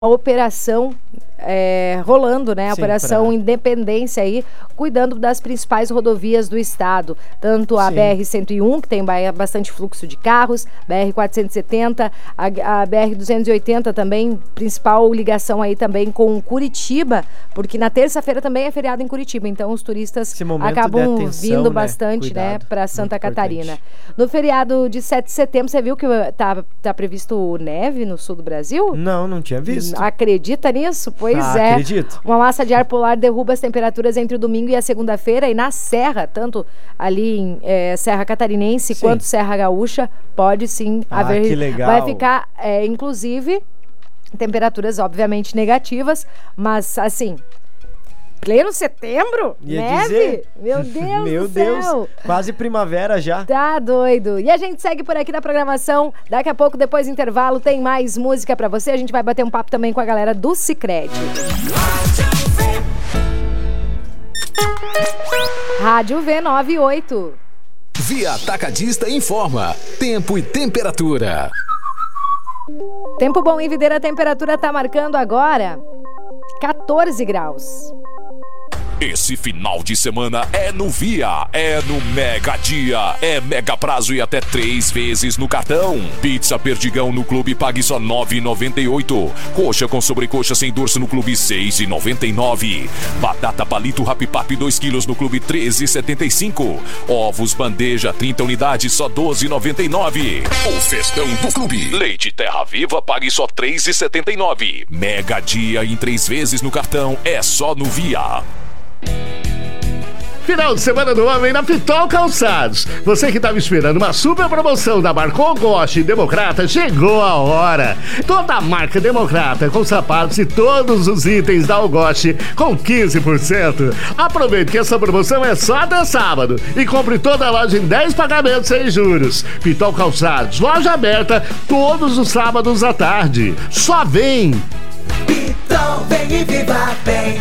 operação rolando, né? A Sim, Operação Independência aí, cuidando das principais rodovias do estado. Tanto a BR-101, que tem bastante fluxo de carros, BR-470, a BR-280 também, principal ligação aí também com Curitiba, porque na terça-feira também é feriado em Curitiba, então os turistas acabam vindo bastante, né, para Santa Catarina. No feriado de 7 de setembro, você viu que tá previsto neve no sul do Brasil? Não tinha visto. Acredita nisso? Pois é. Acredito. Uma massa de ar polar derruba as temperaturas entre o domingo e a segunda-feira, e na Serra, tanto ali em Serra Catarinense quanto Serra Gaúcha, pode sim haver. Que legal. Vai ficar, inclusive, temperaturas obviamente negativas, mas assim, pleno setembro? Neve? Meu Deus Meu do céu. Deus, quase primavera já. Tá doido. E a gente segue por aqui na programação. Daqui a pouco, depois do intervalo, tem mais música pra você. A gente vai bater um papo também com a galera do Sicredi. Rádio V98. Via Atacadista informa. Tempo e temperatura. Tempo bom em Videira, a temperatura tá marcando agora 14 graus. Esse final de semana é no Via, é no Mega Dia, é Mega Prazo e até 3 vezes no cartão. Pizza Perdigão no Clube pague só R$ 9,98. Coxa com sobrecoxa sem dorso no Clube R$ 6,99. Batata palito Rapipap 2 quilos no Clube R$ 13,75. Ovos bandeja 30 unidades só R$ 12,99. O festão do Clube. Leite Terra Viva pague só R$ 3,79. Mega Dia em 3 vezes no cartão é só no Via. Final de semana do homem na Pitol Calçados. Você que estava esperando uma super promoção da marca Ogoste e Democrata, chegou a hora. Toda a marca Democrata com sapatos e todos os itens da Ogoste com 15%. Aproveite que essa promoção é só até sábado e compre toda a loja em 10 pagamentos sem juros. Pitol Calçados, loja aberta todos os sábados à tarde. Só vem! Pitol, vem e viva bem!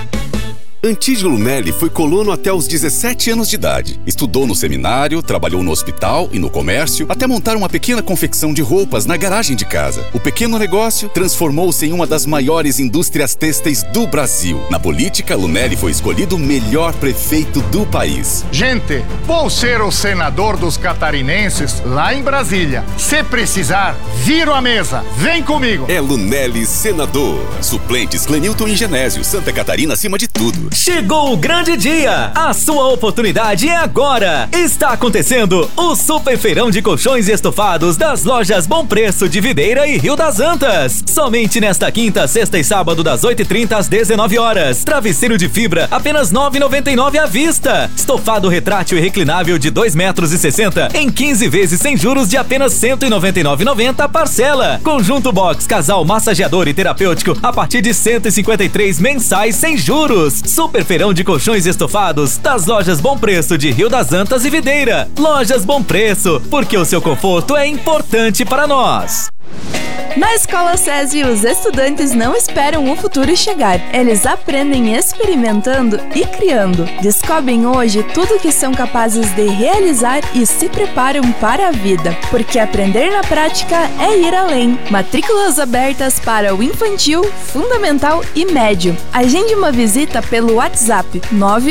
Antídio Lunelli foi colono até os 17 anos de idade. Estudou no seminário, trabalhou no hospital e no comércio, até montar uma pequena confecção de roupas na garagem de casa. O pequeno negócio transformou-se em uma das maiores indústrias têxteis do Brasil. Na política, Lunelli foi escolhido o melhor prefeito do país. Gente, vou ser o senador dos catarinenses lá em Brasília. Se precisar, viro a mesa. Vem comigo. É Lunelli senador. Suplentes Clenilton e Genésio. Santa Catarina acima de tudo. Chegou o grande dia! A sua oportunidade é agora! Está acontecendo o Super Feirão de Colchões e Estofados das lojas Bom Preço de Videira e Rio das Antas. Somente nesta quinta, sexta e sábado das 8h30 às 19 horas. Travesseiro de fibra, apenas R$ 9,99 à vista. Estofado retrátil e reclinável de 2,60 m em 15 vezes sem juros de apenas R$ 199,90 a parcela. Conjunto box, casal massageador e terapêutico a partir de R$ 153 mensais sem juros. Super Feirão de Colchões e Estofados das lojas Bom Preço de Rio das Antas e Videira. Lojas Bom Preço, porque o seu conforto é importante para nós. Na Escola SESI, os estudantes não esperam o futuro chegar. Eles aprendem experimentando e criando. Descobrem hoje tudo o que são capazes de realizar e se preparam para a vida. Porque aprender na prática é ir além. Matrículas abertas para o infantil, fundamental e médio. Agende uma visita pelo WhatsApp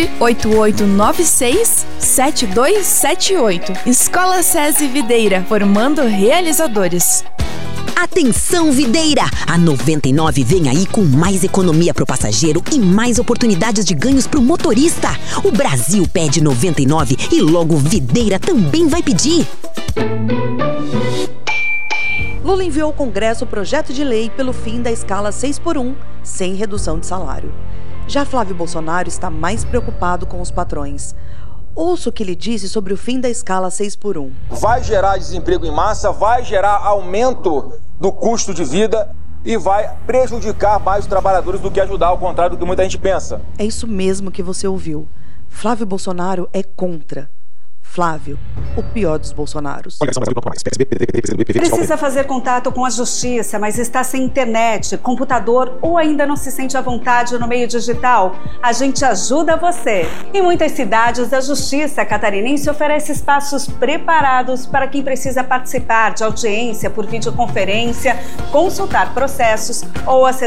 988967278. Escola SESI Videira, formando realizadores. Atenção, Videira! A 99 vem aí com mais economia pro passageiro e mais oportunidades de ganhos pro motorista. O Brasil pede 99 e logo Videira também vai pedir. Lula enviou ao Congresso o projeto de lei pelo fim da escala 6x1, sem redução de salário. Já Flávio Bolsonaro está mais preocupado com os patrões. Ouça o que ele disse sobre o fim da escala 6x1. Vai gerar desemprego em massa, vai gerar aumento do custo de vida e vai prejudicar mais os trabalhadores do que ajudar, ao contrário do que muita gente pensa. É isso mesmo que você ouviu. Flávio Bolsonaro é contra. Flávio, o pior dos Bolsonaros. Precisa fazer contato com a justiça, mas está sem internet, computador ou ainda não se sente à vontade no meio digital? A gente ajuda você. Em muitas cidades, a Justiça Catarinense oferece espaços preparados para quem precisa participar de audiência por videoconferência, consultar processos ou acessar